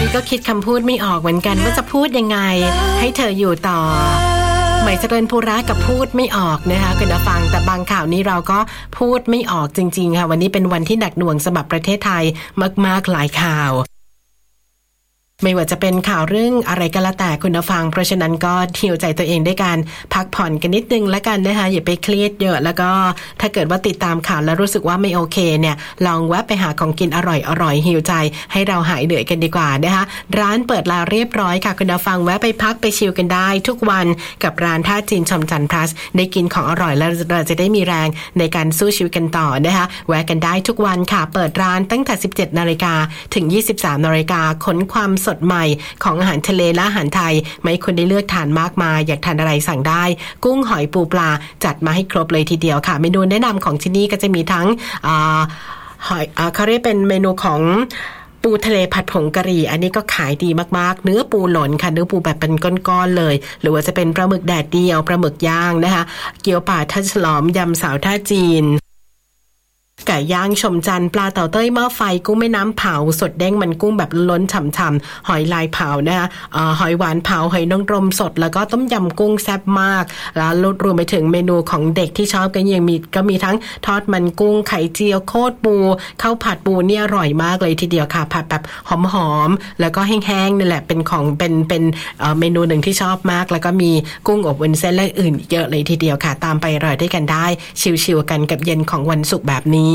ก็คิดคำพูดไม่ออกเหมือนกันว่าจะพูดยังไงให้เธออยู่ต่อใหม่เจริญภูระกับพูดไม่ออกนะคะคุณผู้ฟังแต่บางข่าวนี้เราก็พูดไม่ออกจริงๆค่ะวันนี้เป็นวันที่หนักหน่วงสำหรับประเทศไทยมากๆหลายข่าวไม่ว่าจะเป็นข่าวเรื่องอะไรก็แล้วแต่คุณผู้ฟังเพราะฉะนั้นก็ฮิวใจตัวเองด้วยการพักผ่อนกันนิดนึงแล้วกันนะคะอย่าไปเครียดเยอะแล้วก็ถ้าเกิดว่าติดตามข่าวแล้วรู้สึกว่าไม่โอเคเนี่ยลองแวะไปหาของกินอร่อยฮิวใจให้เราหายเหนื่อยกันดีกว่านะคะร้านเปิดแล้วเรียบร้อยค่ะคุณผู้ฟังแวะไปพักไปชิลกันได้ทุกวันกับร้านท่าจีนชมจันทร์พลัสได้กินของอร่อยแล้วเราจะได้มีแรงในการสู้ชีวิตกันต่อนะคะแวะกันได้ทุกวันค่ะเปิดร้านตั้งแต่ 17:00 นถึง 23:00 นขนความสดใหม่ของอาหารทะเลและอาหารไทยไม่คุณได้เลือกทานมากมายอยากทานอะไรสั่งได้กุ้งหอยปูปลาจัดมาให้ครบเลยทีเดียวค่ะเมนูแนะนำของที่นี่ก็จะมีทั้งหอยเขาเรียกเป็นเมนูของปูทะเลผัดผงกะหรี่อันนี้ก็ขายดีมากๆเนื้อปูหล่นค่ะเนื้อปูแบบเป็นก้อนๆเลยหรือว่าจะเป็นปลาหมึกแดดเดียวปลาหมึกย่างนะคะเกี๊ยวป่าท่าฉลอมยำสาวท่าจีนไก่ย่างชมจันทร์ปลาเต่าเต้ยหม้อไฟกุ้งแม่น้ำเผาสดเด้งมันกุ้งแบบล้นฉ่ำๆหอยลายเผานะคะหอยหวานเผาหอยนางรมสดแล้วก็ต้มยำกุ้งแซ่บมากแล้วรวมไปถึงเมนูของเด็กที่ชอบกันยังมีทั้งทอดมันกุ้งไข่เจียวโคตรปูข้าวผัดปูเนี่ยอร่อยมากเลยทีเดียวค่ะผัดแบบหอมๆแล้วก็แห้งๆนี่แหละเป็นของเป็นเมนูหนึ่งที่ชอบมากแล้วก็มีกุ้งอบวุ้นเส้นและอื่นเยอะเลยทีเดียวค่ะตามไปอร่อยด้วยกันได้ชิลๆกันกับเย็นของวันศุกร์แบบนี้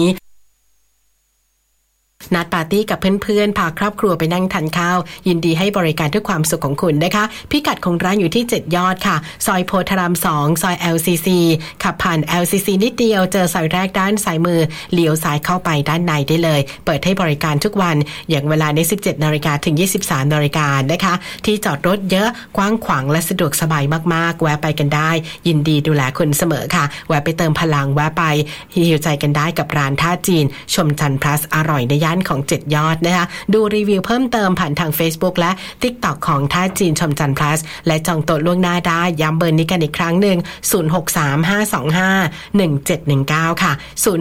นัดปาร์ตี้กับเพื่อนๆพาครอบครัวไปนั่งทานข้าวยินดีให้บริการด้วยความสุขของคุณนะคะพิกัดของร้านอยู่ที่7ยอดค่ะซอยโพธาราม2ซอย LCC ขับผ่าน LCC นิดเดียวเจอซอยแรกด้านซ้ายมือเลี้ยวซ้ายเข้าไปด้านในได้เลยเปิดให้บริการทุกวันอย่างเวลาใน 17:00 นถึง 23:00 นนะคะที่จอดรถเยอะกว้างขวางและสะดวกสบายมากๆแวะไปกันได้ยินดีดูแลคุณเสมอค่ะแวะไปเติมพลังแวะไปฮิวใจกันได้กับร้านท่าจีนชมจันทร์พลัสอร่อยในย่านของ7ยอดนะคะดูรีวิวเพิ่มเติมผ่านทาง Facebook และ TikTok ของท่าจีนชมจันทร์พลัสและจองโต๊ะล่วงหน้าได้ย้ำเบอร์นี้กันอีกครั้งหนึ่ง0635251719ค่ะ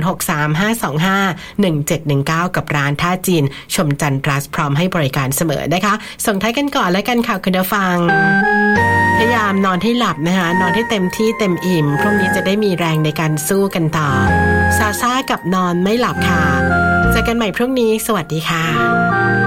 0635251719กับร้านท่าจีนชมจันทร์พลัสพร้อมให้บริการเสมอนะคะส่งท้ายกันก่อนแล้วกันค่ะคุณผู้ฟังพยายามนอนให้หลับนะคะนอนให้เต็มที่เต็มอิ่มพรุ่งนี้จะได้มีแรงในการสู้กันต่อซาซ่ากับนอนไม่หลับค่ะเจอกันใหม่พรุ่งนี้สวัสดีค่ะ